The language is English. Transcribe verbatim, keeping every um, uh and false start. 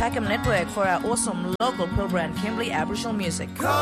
F M network for our awesome local program, Kimberley Aboriginal Music.